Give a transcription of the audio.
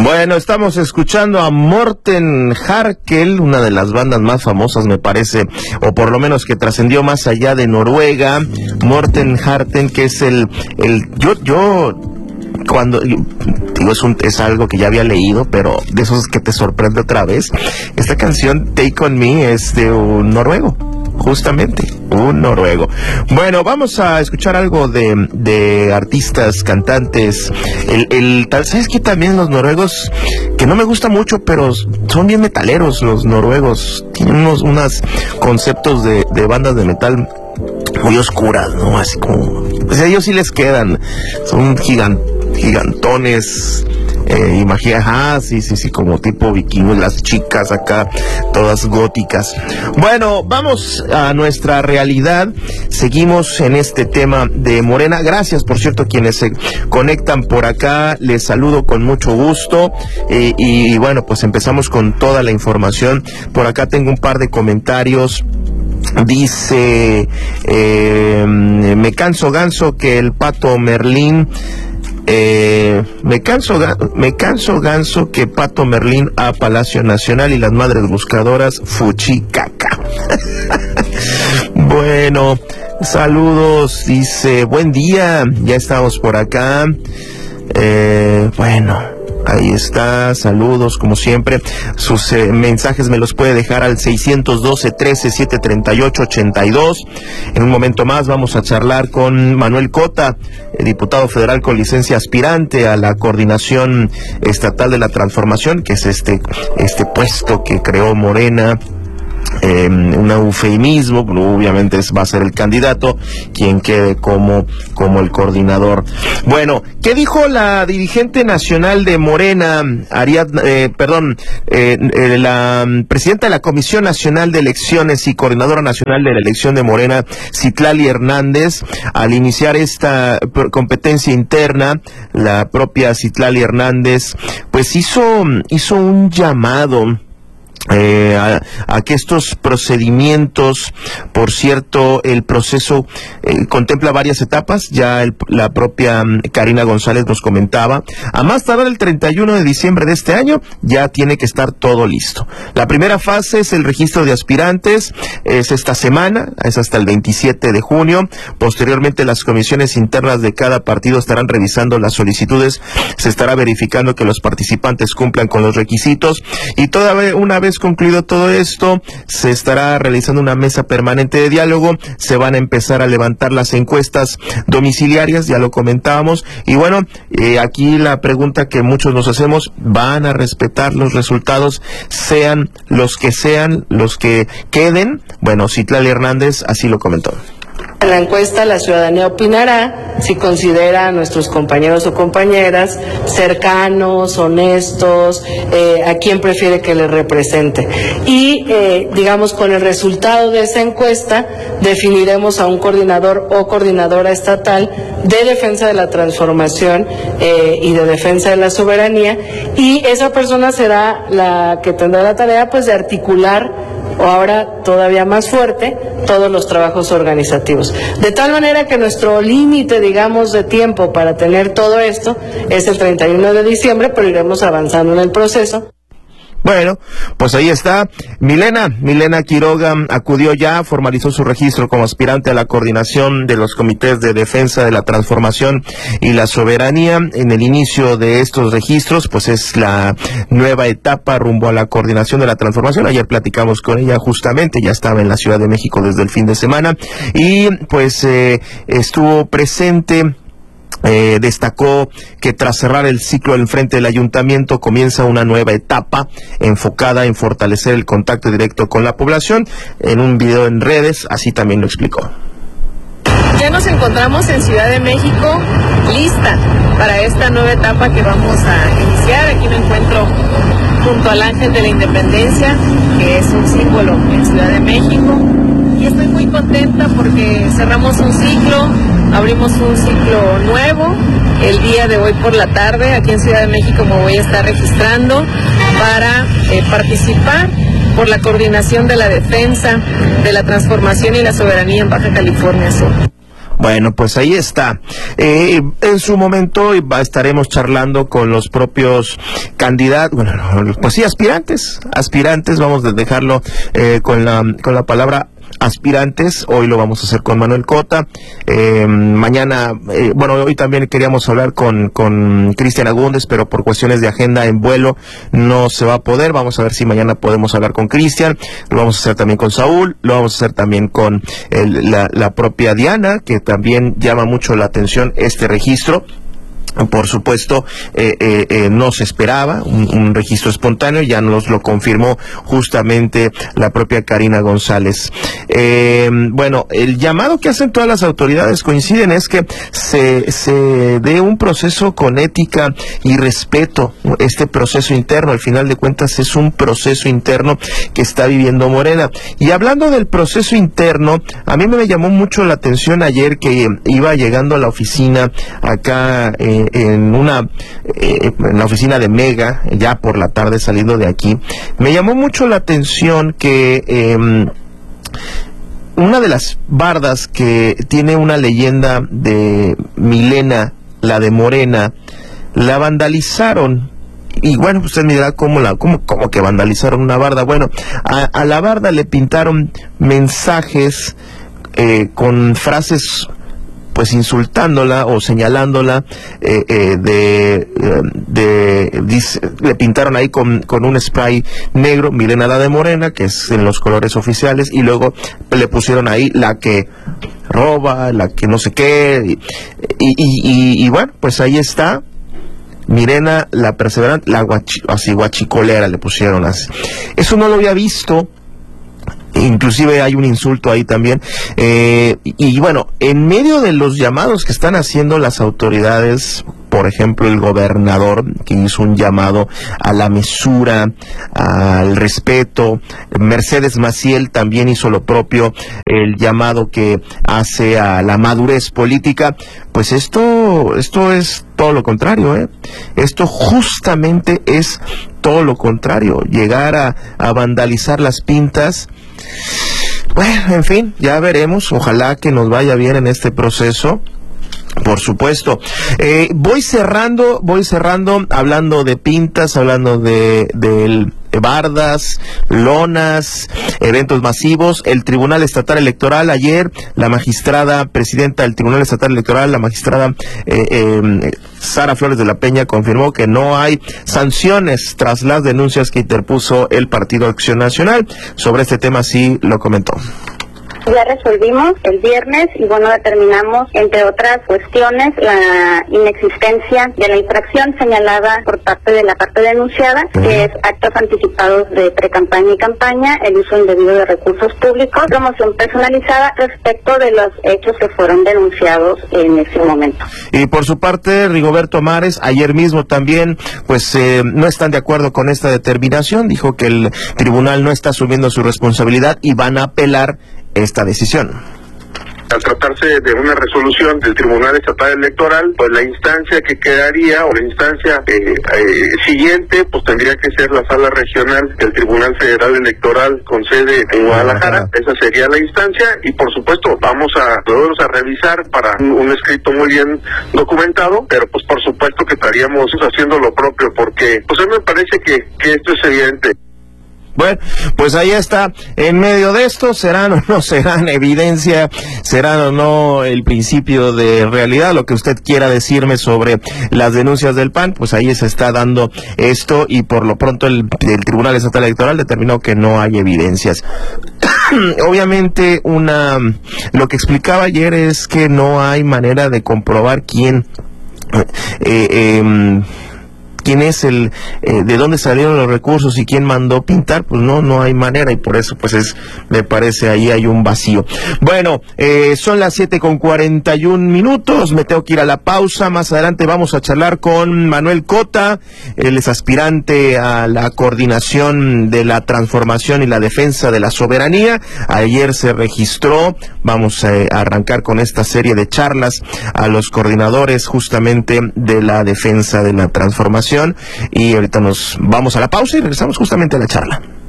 Bueno, estamos escuchando a Morten Harket, una de las bandas más famosas, me parece, o por lo menos que trascendió más allá de Noruega. Morten Harket, que es cuando digo, es algo que ya había leído, pero de esos que te sorprende otra vez. Esta canción Take On Me es de un noruego, justamente, un noruego. Bueno, vamos a escuchar algo de artistas, cantantes. ¿Sabes qué? También los noruegos, que no me gusta mucho, pero son bien metaleros los noruegos. Tienen unos conceptos de bandas de metal muy oscuras, ¿no? Así como, pues a ellos sí les quedan, son gigantones, imagina, sí, como tipo vikingos, las chicas acá, todas góticas. Bueno, vamos a nuestra realidad, seguimos en este tema de Morena. Gracias, por cierto, quienes se conectan por acá, les saludo con mucho gusto, y bueno, pues empezamos con toda la información. Por acá tengo un par de comentarios. Dice, me canso ganso que el Pato Merlín, me canso ganso que Pato Merlín a Palacio Nacional y las madres buscadoras fuchicaca. Bueno, saludos, dice, buen día, ya estamos por acá. Bueno, ahí está, saludos como siempre. Sus mensajes me los puede dejar al 612-13-738-82. En un momento más vamos a charlar con Manuel Cota, diputado federal con licencia aspirante a la Coordinación Estatal de la Transformación, que es este puesto que creó Morena. Un eufemismo, obviamente va a ser el candidato quien quede como el coordinador. Bueno, ¿qué dijo la dirigente nacional de Morena, la presidenta de la Comisión Nacional de Elecciones y coordinadora nacional de la elección de Morena, Citlali Hernández, al iniciar esta competencia interna? La propia Citlali Hernández pues hizo un llamado a que estos procedimientos, por cierto, el proceso contempla varias etapas, ya la propia Karina González nos comentaba, a más tardar el 31 de diciembre de este año ya tiene que estar todo listo. La primera fase es el registro de aspirantes, es esta semana, es hasta el 27 de junio, posteriormente las comisiones internas de cada partido estarán revisando las solicitudes, se estará verificando que los participantes cumplan con los requisitos, y una vez concluido todo esto, se estará realizando una mesa permanente de diálogo, se van a empezar a levantar las encuestas domiciliarias, ya lo comentábamos, y bueno, aquí la pregunta que muchos nos hacemos, ¿van a respetar los resultados, sean los que queden? Bueno, Citlali Hernández así lo comentó. En la encuesta la ciudadanía opinará si considera a nuestros compañeros o compañeras cercanos, honestos, a quién prefiere que le represente. Y, digamos, con el resultado de esa encuesta definiremos a un coordinador o coordinadora estatal de defensa de la transformación y de defensa de la soberanía, y esa persona será la que tendrá la tarea pues de articular, o ahora todavía más fuerte, todos los trabajos organizativos. De tal manera que nuestro límite, digamos, de tiempo para tener todo esto es el 31 de diciembre, pero iremos avanzando en el proceso. Bueno, pues ahí está. Milena Quiroga acudió ya, formalizó su registro como aspirante a la coordinación de los comités de defensa de la transformación y la soberanía. En el inicio de estos registros, pues es la nueva etapa rumbo a la coordinación de la transformación. Ayer platicamos con ella justamente, ya estaba en la Ciudad de México desde el fin de semana y pues estuvo presente. Destacó que tras cerrar el ciclo al frente del ayuntamiento comienza una nueva etapa enfocada en fortalecer el contacto directo con la población. En un video en redes, así también lo explicó. Ya nos encontramos en Ciudad de México, lista para esta nueva etapa que vamos a iniciar. Aquí me encuentro junto al Ángel de la Independencia, que es un símbolo en Ciudad de México. Y estoy muy contenta porque cerramos un ciclo, abrimos un ciclo nuevo. El día de hoy por la tarde, aquí en Ciudad de México, me voy a estar registrando para participar por la coordinación de la defensa, de la transformación y la soberanía en Baja California Sur. Bueno, pues ahí está. En su momento estaremos charlando con los propios candidatos, bueno, pues sí, aspirantes, vamos a dejarlo con la palabra aspirantes. Hoy lo vamos a hacer con Manuel Cota. Mañana, hoy también queríamos hablar con Cristian Agúndez, pero por cuestiones de agenda en vuelo no se va a poder. Vamos a ver si mañana podemos hablar con Cristian. Lo vamos a hacer también con Saúl, lo vamos a hacer también con la propia Diana, que también llama mucho la atención este registro. Por supuesto, no se esperaba un registro espontáneo, ya nos lo confirmó justamente la propia Karina González. El llamado que hacen todas las autoridades coinciden es que se dé un proceso con ética y respeto, este proceso interno. Al final de cuentas es un proceso interno que está viviendo Morena. Y hablando del proceso interno, a mí me llamó mucho la atención ayer que iba llegando a la oficina acá en la oficina de Mega, ya por la tarde saliendo de aquí, me llamó mucho la atención que una de las bardas que tiene una leyenda de Milena, la de Morena, la vandalizaron. Y bueno, usted me dirá cómo que vandalizaron una barda. Bueno, a la barda le pintaron mensajes con frases pues insultándola o señalándola, le pintaron ahí con un spray negro, Milena la de Morena, que es en los colores oficiales, y luego le pusieron ahí la que roba, la que no sé qué, y bueno, pues ahí está, Milena la perseverante, así guachicolera le pusieron así. Eso no lo había visto. Inclusive hay un insulto ahí también, y bueno, en medio de los llamados que están haciendo las autoridades, por ejemplo el gobernador, que hizo un llamado a la mesura, al respeto, Mercedes Maciel también hizo lo propio, el llamado que hace a la madurez política, pues esto es todo lo contrario, esto justamente es todo lo contrario, llegar a vandalizar las pintas. Bueno, en fin, ya veremos, ojalá que nos vaya bien en este proceso. Por supuesto. Voy cerrando hablando de pintas, hablando de bardas, lonas, eventos masivos. El Tribunal Estatal Electoral ayer, la magistrada presidenta del Tribunal Estatal Electoral, la magistrada Sara Flores de la Peña, confirmó que no hay sanciones tras las denuncias que interpuso el Partido Acción Nacional. Sobre este tema sí lo comentó. Ya resolvimos el viernes y bueno, determinamos, entre otras cuestiones, la inexistencia de la infracción señalada por parte de la parte denunciada, que es actos anticipados de precampaña y campaña, el uso indebido de recursos públicos, promoción personalizada respecto de los hechos que fueron denunciados en ese momento. Y por su parte, Rigoberto Mares, ayer mismo también, pues no están de acuerdo con esta determinación, dijo que el tribunal no está asumiendo su responsabilidad y van a apelar esta decisión. Al tratarse de una resolución del Tribunal Estatal Electoral, pues la instancia que quedaría, o la instancia siguiente, pues tendría que ser la sala regional del Tribunal Federal Electoral con sede en Guadalajara. Esa sería la instancia y por supuesto vamos a revisar para un escrito muy bien documentado, pero pues por supuesto que estaríamos haciendo lo propio, porque pues a mí me parece que esto es evidente. Bueno, pues ahí está, en medio de esto, serán o no serán evidencia, serán o no el principio de realidad, lo que usted quiera decirme sobre las denuncias del PAN, pues ahí se está dando esto y por lo pronto el Tribunal Estatal Electoral determinó que no hay evidencias. Obviamente lo que explicaba ayer es que no hay manera de comprobar quién es de dónde salieron los recursos y quién mandó pintar, pues no hay manera y por eso pues me parece ahí hay un vacío. Bueno, son las 7:41, me tengo que ir a la pausa, más adelante vamos a charlar con Manuel Cota, él es aspirante a la coordinación de la transformación y la defensa de la soberanía, ayer se registró, vamos a arrancar con esta serie de charlas a los coordinadores justamente de la defensa de la transformación. Y ahorita nos vamos a la pausa y regresamos justamente a la charla.